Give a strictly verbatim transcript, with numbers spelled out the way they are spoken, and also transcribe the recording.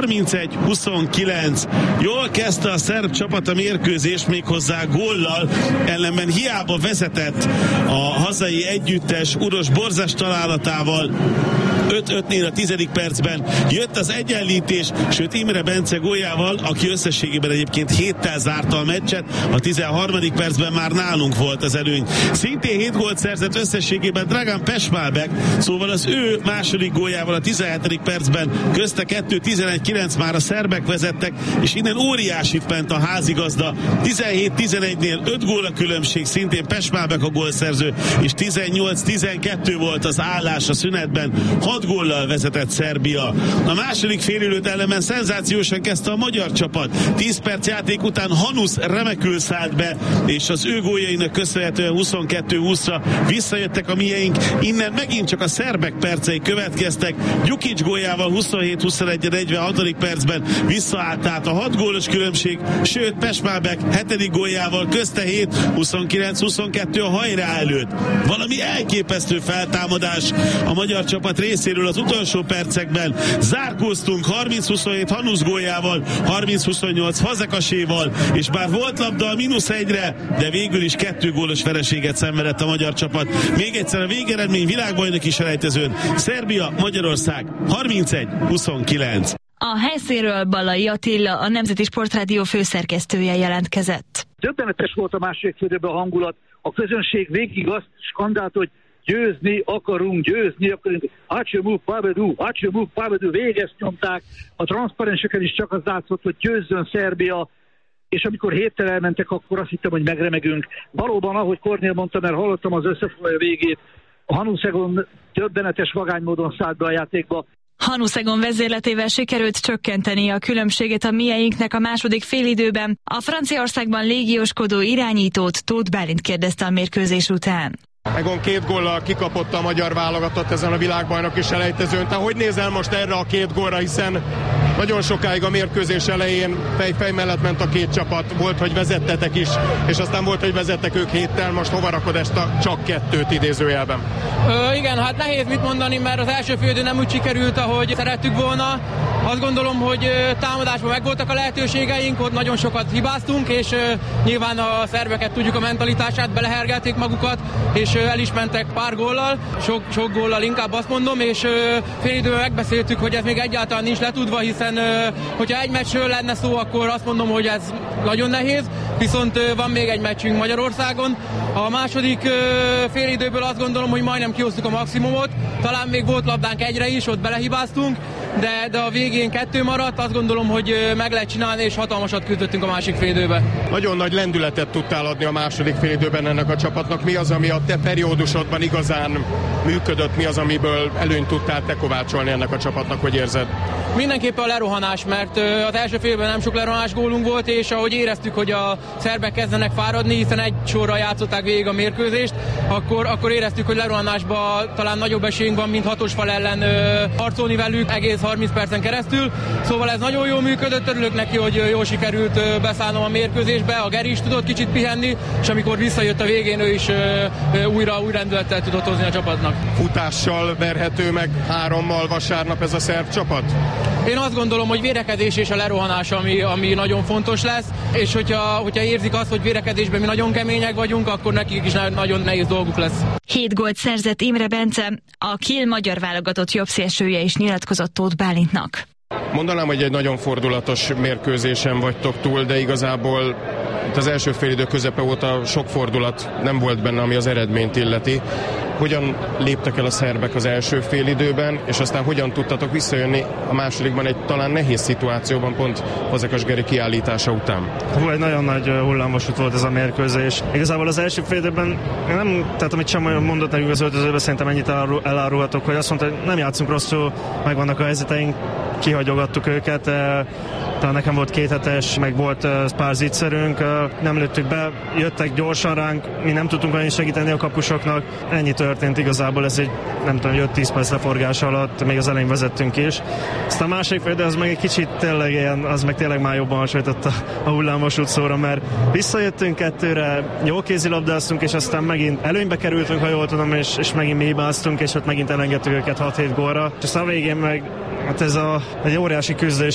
harmincegy huszonkilenc. Jól kezdte a szerb csapat a mérkőzést, méghozzá góllal, ellenben hiába vezetett a hazai együttes Uroš Borzas találatával. öt ötnél a tizedik percben jött az egyenlítés, sőt Imre Bence góljával, aki összességében egyébként héttel zárta a meccset, a tizenharmadik percben már nálunk volt az előny. Szintén hét gólt szerzett összességében Dragan Pešmálbek, szóval az ő második góljával a tizenhetedik percben közte kettő tizenegy kilenc már a szerbek vezettek, és innen óriásit ment a házigazda. tizenhét tizenegynél öt gól a különbség, szintén Pešmálbek a gólszerző, és tizennyolc tizenkettő volt az állás a szünetben. hat góllal vezetett Szerbia. A második félidőt ellenben szenzációsan kezdte a magyar csapat. tíz perc játék után Hanusz remekül szállt be, és az ő góljainak köszönhetően huszonkettő húszra visszajöttek a mieink. Innen megint csak a szerbek percei következtek. Gyukic góljával huszonhét huszonegy a negyvenhatodik percben visszaállt át a hat gólos különbség, sőt Pešmálbek hetedik góljával közte hét huszonkilenc huszonkettő a hajrá előtt. Valami elképesztő feltámadás a magyar csapat részéről az utolsó percekben. Zárkóztunk harminc huszonhét Hanusz góljával, harminc huszonnyolc Fazekaséval, és bár volt labda a mínusz egyre, de végül is kettő gólos vereséget szenvedett a magyar csapat. Még egyszer a végeredmény világbajnoki selejtezőn. Szerbia, Magyarország harmincegy huszonkilenc. A helyszínről Ballai Attila, a Nemzeti Sportrádió főszerkesztője jelentkezett. Döbbenetes volt a második félidőben a hangulat. A közönség végig azt skandált, hogy győzni akarunk, győzni akarunk. Hacsomuk, Pabedu, Hacsomuk, Pabedu, végezt nyomták. A transzparenseken is csak az látszott, hogy győzzön Szerbia. És amikor héttel elmentek, akkor azt hittem, hogy megremegünk. Valóban, ahogy Kornél mondta, mert hallottam az összefoglaló végét, a Hanusz Egon döbbenetes vagánymódon szállt be a játékba. Hanusz Egon vezérletével sikerült csökkenteni a különbséget a mieinknek a második félidőben. A Franciaországban légióskodó irányítót Tóth Bálint kérdezte a mérkőzés után. Egon két góllal kikapott a magyar válogatott ezen a világbajnoki selejtezőn. Te hogy nézel most erre a két gólra, hiszen nagyon sokáig a mérkőzés elején fej-fej mellett ment a két csapat, volt, hogy vezettetek is, és aztán volt, hogy vezettek ők héttel, most hova rakod ezt a csak kettőt idézőjelben? Ö, igen, hát nehéz mit mondani, mert az első félidő nem úgy sikerült, ahogy szerettük volna. Azt gondolom, hogy támadásban megvoltak a lehetőségeink, ott nagyon sokat hibáztunk, és nyilván a szerbeket tudjuk a mentalitását, belehergelték magukat, és el is mentek pár góllal, sok, sok góllal inkább azt mondom, és félidőben megbeszéltük, hogy ez még egyáltalán nincs letudva, hiszen hogyha egy meccsről lenne szó, akkor azt mondom, hogy ez nagyon nehéz, viszont van még egy meccsünk Magyarországon. A második félidőből azt gondolom, hogy majdnem kihoztuk a maximumot, talán még volt labdánk egyre is, ott belehibáztunk, de, de a végén kettő maradt, azt gondolom, hogy meg lehet csinálni, és hatalmasat küzdöttünk a másik félidőben. Nagyon nagy lendületet tudtál adni a második félidőben ennek a csapatnak. Mi az, ami a te periódusodban igazán működött, mi az, amiből előnyt tudtál te kovácsolni ennek a csapatnak, hogy érzed? Mindenképpen a lerohanás, mert az első félben nem sok lerohanás gólunk volt, és ahogy éreztük, hogy a szerbek kezdenek fáradni, hiszen egy sorra játszották végig a mérkőzést, akkor, akkor éreztük, hogy lerohanásban talán nagyobb esélyünk van, mint hatos fal ellen ö, harcolni velük egész harminc percen keresztül. Szóval ez nagyon jól működött, örülök neki, hogy jól sikerült ö, beszállnom a mérkőzésbe, a Geri is tudott kicsit pihenni, és amikor visszajött a végén, ő is ö, ö, újra új rendülettel tudott hozni a csapatnak. Futással verhető meg hárommal vasárnap ez a szerb csapat? Én azt gondolom, hogy vérekedés és a lerohanás, ami, ami nagyon fontos lesz, és hogyha, hogyha érzik azt, hogy vérekedésben mi nagyon kemények vagyunk, akkor nekik is nagyon nehéz dolguk lesz. Hét gólt szerzett Imre Bence, a Kiel magyar válogatott jobbszélsője is nyilatkozott Tóth Bálintnak. Mondanám, hogy egy nagyon fordulatos mérkőzésen vagytok túl, de igazából az első félidő közepe óta sok fordulat nem volt benne, ami az eredményt illeti. Hogyan léptek el a szerbek az első félidőben, és aztán hogyan tudtatok visszajönni a másodikban egy talán nehéz szituációban, pont Fazekas Geri kiállítása után? Hú, egy nagyon nagy hullámvasút volt ez a mérkőzés. Igazából az első félidőben nem, tehát amit sem mondott nekünk az öltözőben, szerintem ennyit elárulhatok, hogy azt mondta, hogy nem játszunk rosszul, megvannak a helyzeteink, kihagyogattuk őket. Talán nekem volt kéthetes, meg volt pár zicserünk, nem lőttük be, jöttek gyorsan ránk, mi nem tudtunk olyan segíteni a kapusoknak. Ennyi történt igazából, ez egy nem tudom, öt-tíz perc leforgás alatt, még az elején vezettünk is. Aztán a másik fél, de az meg egy kicsit tényleg ilyen, az meg tényleg már jobban hasonlított a, a hullámvasút szóra, mert visszajöttünk kettőre, jó kézilabdáztunk, és aztán megint előnybe kerültünk, ha jól tudom, és, és megint mi hibáztunk, és ott megint elengedtük őket hat-hét gólra. És aztán a végén meg hát ez a, egy óriási küzdés